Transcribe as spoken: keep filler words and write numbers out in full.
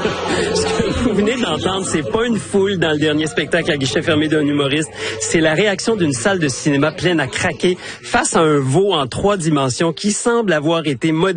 Ce que vous venez d'entendre, c'est pas une foule dans le dernier spectacle à guichet fermé d'un humoriste. C'est la réaction d'une salle de cinéma pleine à craquer face à un veau en trois dimensions qui semble avoir été modélisé